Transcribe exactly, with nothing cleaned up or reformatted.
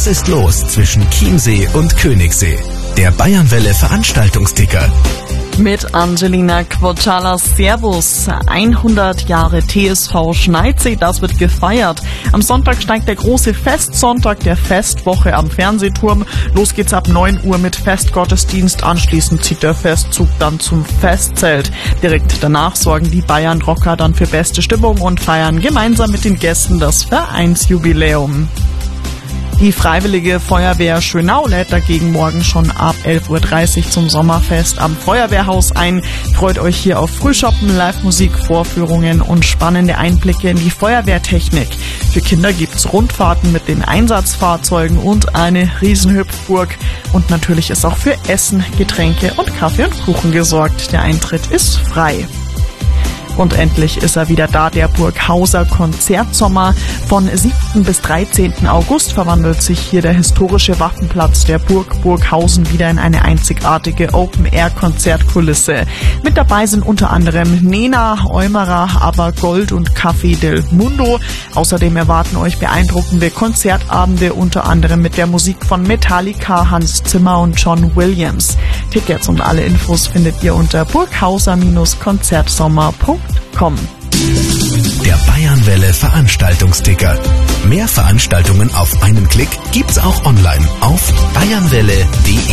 Was ist los zwischen Chiemsee und Königssee? Der Bayernwelle Veranstaltungsticker. Mit Angelina Quocciala. Servus. hundert Jahre T S V Schneidsee, das wird gefeiert. Am Sonntag steigt der große Festsonntag der Festwoche am Fernsehturm. Los geht's ab neun Uhr mit Festgottesdienst. Anschließend zieht der Festzug dann zum Festzelt. Direkt danach sorgen die Bayern-Rocker dann für beste Stimmung und feiern gemeinsam mit den Gästen das Vereinsjubiläum. Die Freiwillige Feuerwehr Schönau lädt dagegen morgen schon ab elf Uhr dreißig zum Sommerfest am Feuerwehrhaus ein. Freut euch hier auf Frühschoppen, Live-Musik, Vorführungen und spannende Einblicke in die Feuerwehrtechnik. Für Kinder gibt's Rundfahrten mit den Einsatzfahrzeugen und eine Riesenhüpfburg. Und natürlich ist auch für Essen, Getränke und Kaffee und Kuchen gesorgt. Der Eintritt ist frei. Und endlich ist er wieder da, der Burghauser Konzertsommer. Von siebten bis dreizehnten August verwandelt sich hier der historische Waffenplatz der Burg Burghausen wieder in eine einzigartige Open-Air-Konzertkulisse. Mit dabei sind unter anderem Nena, Eumerer, aber Gold und Café del Mundo. Außerdem erwarten euch beeindruckende Konzertabende, unter anderem mit der Musik von Metallica, Hans Zimmer und John Williams. Tickets und alle Infos findet ihr unter burghauser Konzertsommer punkt com. Der Bayernwelle Veranstaltungsticker. Mehr Veranstaltungen auf einen Klick gibt's auch online auf bayernwelle punkt de.